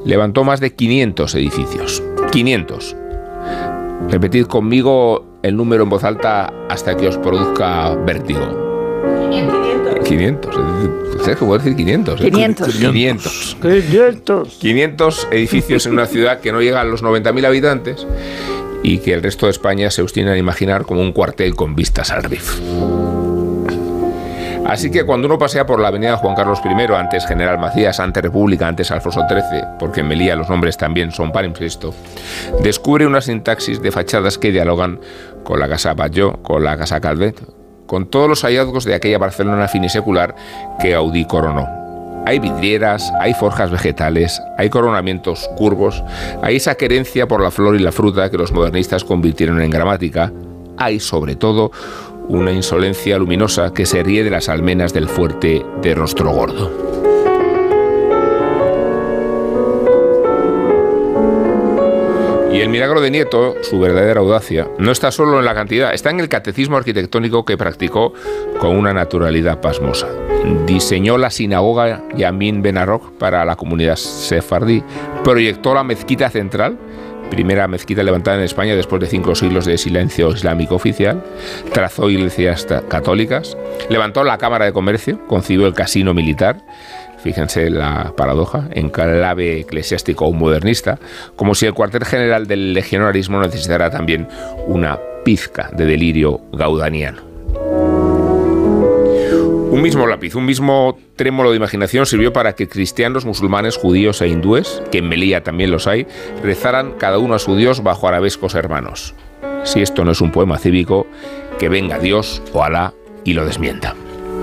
levantó más de 500 edificios. 500. Repetid conmigo el número en voz alta hasta que os produzca vértigo. 500. ¿Sabes qué puedo decir? 500. 500 edificios en una ciudad que no llega a los 90.000 habitantes y que el resto de España se obstina en imaginar como un cuartel con vistas al Rif. Así que cuando uno pasea por la avenida Juan Carlos I, antes General Macías, antes República, antes Alfonso XIII, porque en Melilla los nombres también son palimpsesto, descubre una sintaxis de fachadas que dialogan con la Casa Batlló, con la Casa Calvet, con todos los hallazgos de aquella Barcelona finisecular que Gaudí coronó. Hay vidrieras, hay forjas vegetales, hay coronamientos curvos, hay esa querencia por la flor y la fruta que los modernistas convirtieron en gramática, hay sobre todo una insolencia luminosa que se ríe de las almenas del fuerte de Rostro Gordo. Y el milagro de Nieto, su verdadera audacia, no está solo en la cantidad, está en el catecismo arquitectónico que practicó con una naturalidad pasmosa. Diseñó la sinagoga Yamin Ben Arok para la comunidad sefardí, proyectó la mezquita central, primera mezquita levantada en España después de 5 siglos de silencio islámico oficial, trazó iglesias católicas, levantó la Cámara de Comercio, concibió el casino militar, fíjense la paradoja, en clave eclesiástico o modernista, como si el cuartel general del legionarismo necesitara también una pizca de delirio gaudaniano. Un mismo lápiz, un mismo trémolo de imaginación sirvió para que cristianos, musulmanes, judíos e hindúes, que en Melilla también los hay, rezaran cada uno a su Dios bajo arabescos hermanos. Si esto no es un poema cívico, que venga Dios o Alá y lo desmienta.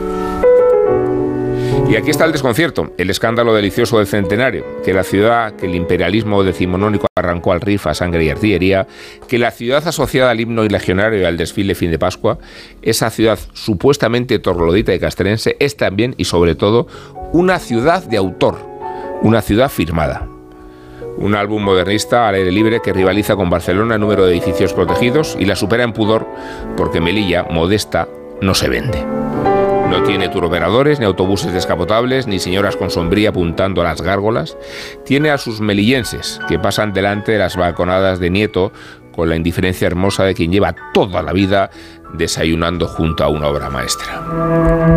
Y aquí está el desconcierto, el escándalo delicioso del centenario, que la ciudad, que el imperialismo decimonónico arrancó al Rif a sangre y artillería, que la ciudad asociada al himno y legionario y al desfile fin de Pascua, esa ciudad supuestamente torlodita y castrense, es también y sobre todo una ciudad de autor, una ciudad firmada. Un álbum modernista al aire libre que rivaliza con Barcelona en número de edificios protegidos y la supera en pudor porque Melilla, modesta, no se vende. No tiene turoperadores, ni autobuses descapotables, ni señoras con sombría apuntando a las gárgolas. Tiene a sus melillenses, que pasan delante de las balconadas de Nieto con la indiferencia hermosa de quien lleva toda la vida desayunando junto a una obra maestra.